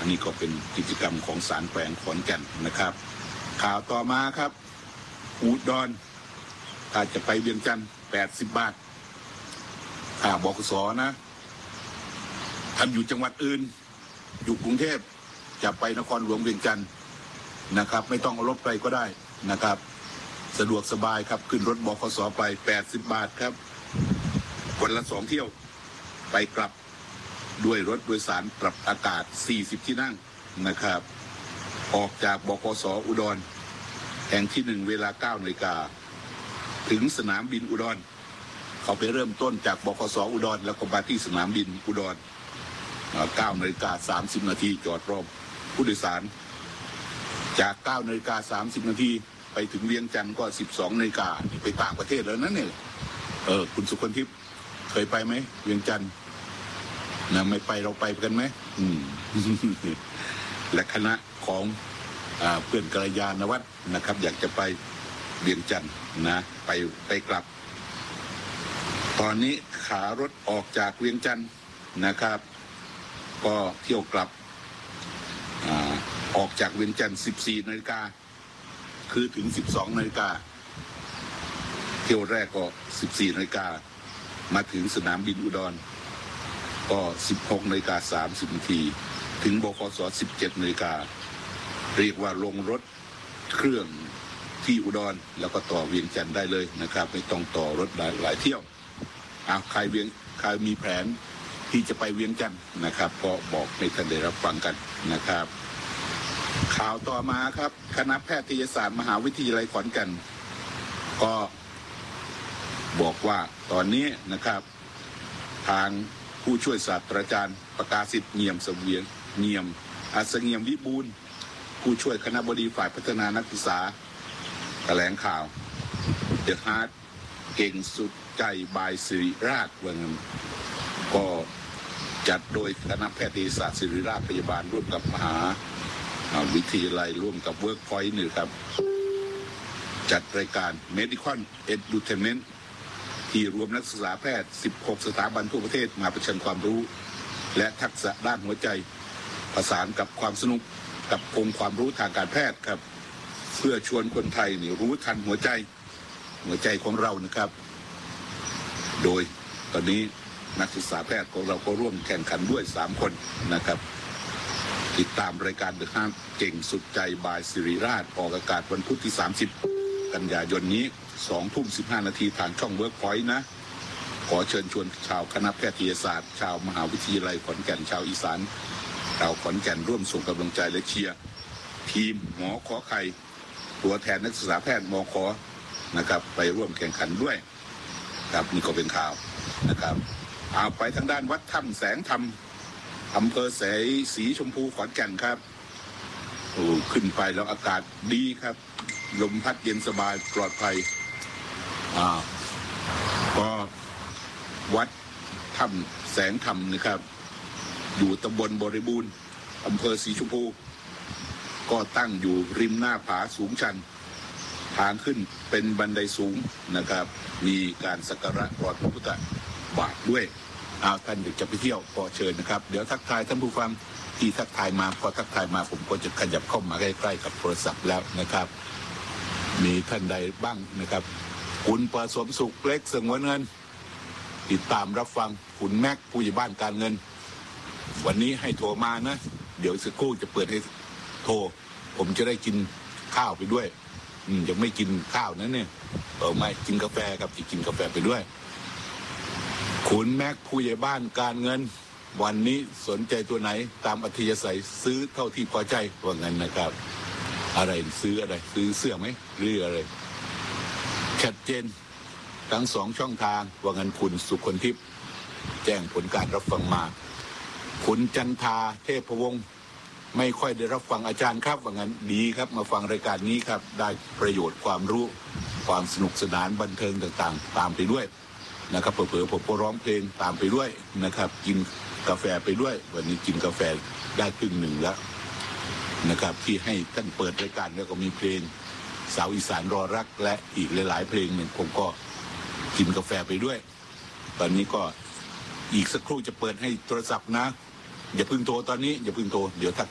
อันนี้ก็เป็นกิจกรรมของศาลแขวงขอนแก่นนะครับข่าวต่อมาครับอุดรถ้าจะไปเวียงจันทร์80 บาทบขส.นะท่านอยู่จังหวัดอื่นอยู่กรุงเทพจะไปนครหลวงเวียงจันทร์นะครับไม่ต้องเอารถไปก็ได้นะครับสะดวกสบายครับขึ้นรถบขส.ไป80 บาทครับวันละ2 เที่ยวไปกลับด้วยรถโดยสารปรับอากาศ40 ที่นั่งนะครับออกจากบขส.อุดรแห่งที่1เวลา 9 นาฬิกาถึงสนามบินอุดรเขาไปเริ่มต้นจากบขส.อุดรแล้วก็มาที่สนามบินอุดร9 นาฬิกา 30 นาทีจอดรอผู้โดยสารจาก 9 นาฬิกา 30 นาทีไปถึงเวียงจันทร์ก็ 12 นาฬิกาไปต่างประเทศแล้วนั่นเนี่ยคุณสุคนทิพย์เคยไปไหมเวียงจันทร์นะไม่ไปเราไปกันไหมและคณะของเพื่อนกัลยาณวัฒน์นะครับอยากจะไปเวียงจันทร์นะไปกลับตอนนี้ขารถออกจากเวียงจันทร์นะครับก็เที่ยวกลับออกจากเวียงจันทร์ 14 นาฬิกาคือถึง 12 นาฬิกาเที่ยวแรกก็ 14 นาฬิกามาถึงสนามบินอุดรก็ 16 นาฬิกา 30 นาทีถึงบขส. 17 นาฬิกาเรียกว่าลงรถเครื่องที่อุดรแล้วก็ต่อเวียงจันทร์ได้เลยนะครับไม่ต้องต่อรถหลายเที่ยวใครมีแผนที่จะไปเวียงจันทร์นะครับก็บอกให้ท่านได้รับฟังกันนะครับข่าวต่อมาครับคณะแพทยศาสตร์มหาวิทยาลัยขอนแก่นก็บอกว่าตอนนี้นะครับทางผู้ช่วยศาสตราจารย์ประกาศิษฐ์เงียมอัศเงียมวิบูลย์ผู้ช่วยคณบดีฝ่ายพัฒนานักศึกษาแถลงข่าวเดอะฮาร์ทเก่งสุดใจบายศิริราชวันนั้นก็จัดโดยคณะแพทยศาสตร์ศิริราชพยาบาลร่วมกับมหาวิทยาลัยร่วมกับเวิร์กพอยต์นี่ครับจัดรายการ Medical Edutainment ที่รวมนักศึกษาแพทย์16 สถาบันทั่วประเทศมาประชันความรู้และทักษะด้านหัวใจประสานกับความสนุกกับองค์ความรู้ทางการแพทย์ครับเพื่อชวนคนไทยนี่รู้ทันหัวใจของเรานะครับโดยตอนนี้นักศึกษาแพทย์ของเราก็ร่วมแข่งขันด้วย3 คนนะครับติดตามรายการเดอะฮาร์ทเก่งสุดใจบายศิริราชออกอากาศวันพุธที่ 30 กันยายนนี้ 20:15 นาทีทางช่องเวิร์กพอยต์นะขอเชิญชวนชาวคณะแพทยศาสตร์ชาวมหาวิทยาลัยขอนแก่นชาวอีสานชาวขอนแก่นร่วมส่งกำลังใจและเชียร์ทีมหมอขอไข่ตัวแทนนักศึกษาแพทย์มขนะครับไปร่วมแข่งขันด้วยครับนี่ก็เป็นข่าวนะครับเอาไปทางด้านวัดถ้ำแสงธรรมอำเภอแสงสีชมพูขอนแก่นครับขึ้นไปแล้วอากาศดีครับลมพัดเย็นสบายปลอดภัยก็วัดถ้ำแสงธรรมนะครับอยู่ตำบลบริบูรณ์อำเภอสีชมพูก็ตั้งอยู่ริมหน้าผาสูงชันทางขึ้นเป็นบันไดสูงนะครับมีการสักการะรอยพระพุทธบาทด้วยท่านอยากจะไปเที่ยวก็เชิญนะครับเดี๋ยวทักทายท่านผู้ฟังที่ทักทายมาพอทักทายมาผมก็จะขยับเข้ามาใกล้ๆกับโทรศัพท์แล้วนะครับมีท่านใดบ้างนะครับคุณประสมสุขเล็กสงวนเงินติดตามรับฟังคุณแม็กผู้ใหญ่บ้านการเงินวันนี้ให้โทรมานะเดี๋ยวสักครู่จะเปิดให้โทรผมจะได้กินข้าวไปด้วยจะไม่กินข้าวนะเนี่ยไม่กินกาแฟครับจะกินกาแฟไปด้วยคุณแม็กผู้ใหญ่บ้านการเงินวันนี้สนใจตัวไหนตามอัธยาศัยซื้อเท่าที่พอใจว่างั้นนะครับอะไรซื้ออะไรซื้อเสื้อไหมหรืออะไรชัดเจนทั้ง2 ช่องทางว่างั้นคุณสุคนทิพย์แจ้งผลการรับฟังมาคุณจันทาเทพวงศ์ไม่ค่อยได้รับฟังอาจารย์ครับว่างั้นดีครับมาฟังรายการนี้ครับได้ประโยชน์ความรู้ความสนุกสนานบันเทิงต่างๆตามไปด้วยนะครับเผลอๆผมก็ร้องเพลงตามไปด้วยนะครับกินกาแฟไปด้วยวันนี้กินกาแฟได้ครึ่งหนึ่งแล้วนะครับที่ให้ท่านเปิดรายการแล้วก็มีเพลงสาวอีสานรอรักและอีกหลายๆเพลงหนึ่งผมก็กินกาแฟไปด้วยตอนนี้ก็อีกสักครู่จะเปิดให้โทรศัพท์นะอย่าเพิ่งโทรตอนนี้อย่าเพิ่งโทรเดี๋ยวทัก